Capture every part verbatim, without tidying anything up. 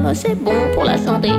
M, c'est bon pour la santé.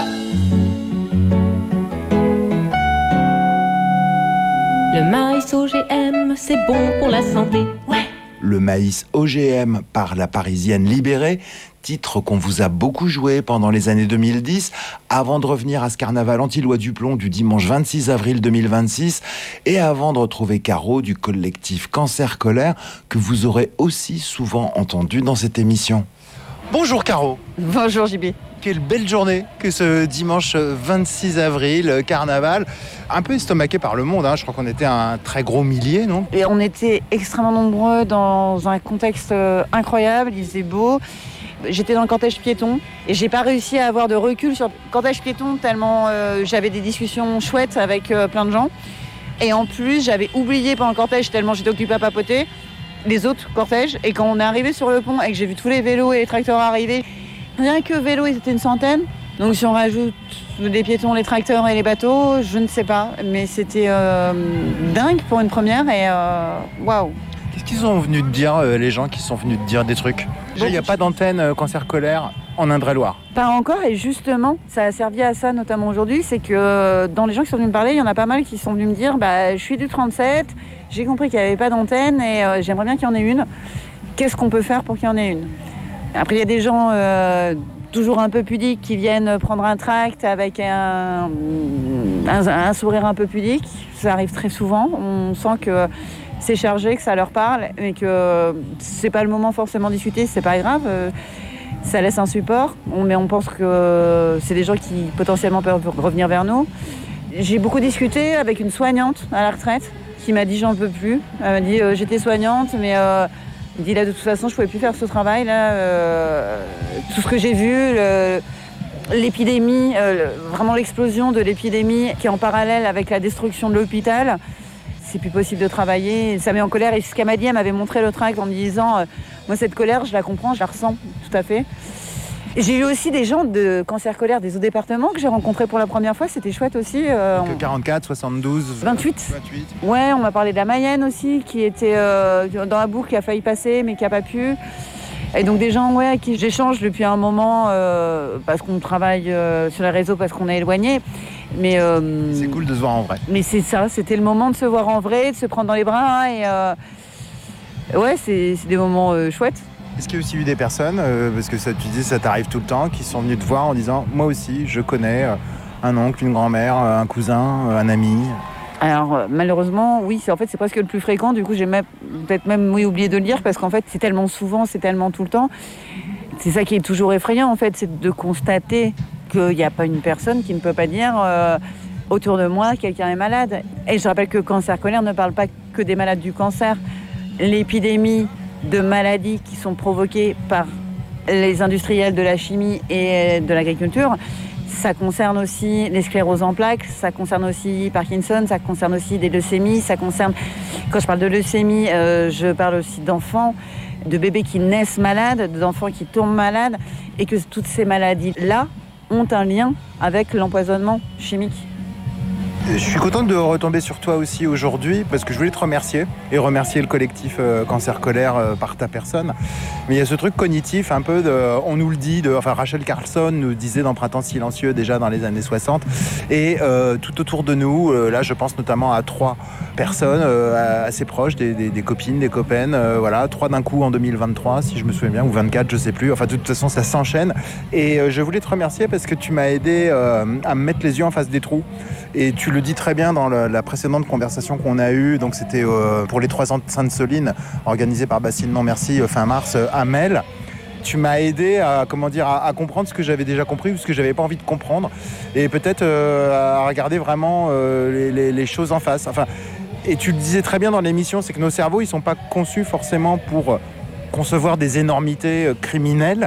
Le maïs O G M, c'est bon pour la santé. Ouais. Le maïs O G M par la Parisienne Libérée, titre qu'on vous a beaucoup joué pendant les années deux mille dix, avant de revenir à ce carnaval anti-loi du plomb du dimanche vingt-six avril deux mille vingt-six, et avant de retrouver Caro du collectif Cancer Colère, que vous aurez aussi souvent entendu dans cette émission. Bonjour Caro. Bonjour J B. Quelle belle journée que ce dimanche vingt-six avril, carnaval. Un peu estomaqué par le monde, hein. Je crois qu'on était un très gros millier, non ? Et on était extrêmement nombreux dans un contexte incroyable, il faisait beau. J'étais dans le cortège piéton et j'ai pas réussi à avoir de recul sur le cortège piéton tellement euh, j'avais des discussions chouettes avec euh, plein de gens. Et en plus, j'avais oublié pendant le cortège tellement j'étais occupée à papoter les autres cortèges. Et quand on est arrivé sur le pont et que j'ai vu tous les vélos et les tracteurs arriver, rien que vélos, ils étaient une centaine. Donc si on rajoute les piétons, les tracteurs et les bateaux, je ne sais pas. Mais c'était euh, dingue pour une première et waouh. Wow. Qu'est-ce qu'ils sont venus te dire, euh, les gens qui sont venus te dire des trucs ? Il n'y a pas d'antenne euh, Cancer Colère en Indre-et-Loire. Pas encore, et justement, ça a servi à ça notamment aujourd'hui, c'est que euh, dans les gens qui sont venus me parler, il y en a pas mal qui sont venus me dire bah, « je suis du trente-sept, j'ai compris qu'il n'y avait pas d'antenne et euh, j'aimerais bien qu'il y en ait une. Qu'est-ce qu'on peut faire pour qu'il y en ait une ?» Après, il y a des gens euh, toujours un peu pudiques qui viennent prendre un tract avec un, un, un sourire un peu pudique. Ça arrive très souvent. On sent que c'est chargé, que ça leur parle, mais que c'est pas le moment forcément de discuter, c'est pas grave. Ça laisse un support, mais on pense que c'est des gens qui potentiellement peuvent revenir vers nous. J'ai beaucoup discuté avec une soignante à la retraite qui m'a dit j'en peux plus. Elle m'a dit euh, j'étais soignante, mais euh, elle dit là de toute façon je pouvais plus faire ce travail là. Euh, tout ce que j'ai vu, le, l'épidémie, euh, vraiment l'explosion de l'épidémie qui est en parallèle avec la destruction de l'hôpital. C'est plus possible de travailler, ça met en colère. Et ce qu'elle m'a dit, elle m'avait montré le tract en me disant euh, moi cette colère, je la comprends, je la ressens tout à fait. Et j'ai eu aussi des gens de Cancer Colère des autres départements que j'ai rencontrés pour la première fois, c'était chouette aussi. Euh, Donc, quarante-quatre, soixante-douze, vingt-huit. vingt-huit. Ouais, on m'a parlé de la Mayenne aussi, qui était euh, dans la boucle, qui a failli passer, mais qui n'a pas pu. Et donc des gens ouais, à qui j'échange depuis un moment, euh, parce qu'on travaille euh, sur les réseaux, parce qu'on est éloignés. Mais, euh, c'est cool de se voir en vrai. Mais c'est ça, c'était le moment de se voir en vrai, de se prendre dans les bras. Et euh, ouais, c'est, c'est des moments euh, chouettes. Est-ce qu'il y a aussi eu des personnes, euh, parce que ça, tu dis ça t'arrive tout le temps, qui sont venues te voir en disant moi aussi, je connais euh, un oncle, une grand-mère, euh, un cousin, euh, un ami ? Alors euh, malheureusement, oui, c'est, en fait c'est presque le plus fréquent. Du coup, j'ai même, peut-être même oui, oublié de le dire parce qu'en fait c'est tellement souvent, c'est tellement tout le temps. C'est ça qui est toujours effrayant en fait, c'est de constater qu'il n'y a pas une personne qui ne peut pas dire euh, autour de moi quelqu'un est malade. Et je rappelle que Cancer Colère ne parle pas que des malades du cancer. L'épidémie de maladies qui sont provoquées par les industriels de la chimie et de l'agriculture, ça concerne aussi les scléroses en plaques, ça concerne aussi Parkinson, ça concerne aussi des leucémies, ça concerne, quand je parle de leucémie, euh, je parle aussi d'enfants, de bébés qui naissent malades, d'enfants qui tombent malades, et que toutes ces maladies-là ont un lien avec l'empoisonnement chimique. Je suis contente de retomber sur toi aussi aujourd'hui parce que je voulais te remercier et remercier le collectif euh, Cancer Colère euh, par ta personne. Mais il y a ce truc cognitif un peu de, on nous le dit, de, enfin Rachel Carlson nous disait dans Printemps silencieux déjà dans les années soixante et euh, tout autour de nous, euh, là je pense notamment à trois personnes euh, assez proches, des, des, des copines, des copaines, euh, voilà, trois d'un coup en deux mille vingt-trois si je me souviens bien, ou vingt-quatre, je sais plus, enfin de toute façon ça s'enchaîne et euh, je voulais te remercier parce que tu m'as aidé euh, à me mettre les yeux en face des trous et tu le dis très bien dans le, la précédente conversation qu'on a eue, donc c'était euh, pour les trois ans de Sainte-Soline, organisé par Bastille Non Merci euh, fin mars euh, à Mel. Tu m'as aidé à, comment dire, à, à comprendre ce que j'avais déjà compris ou ce que j'avais pas envie de comprendre et peut-être euh, à regarder vraiment euh, les, les, les choses en face. Enfin, et tu le disais très bien dans l'émission, c'est que nos cerveaux, ils sont pas conçus forcément pour concevoir des énormités criminelles.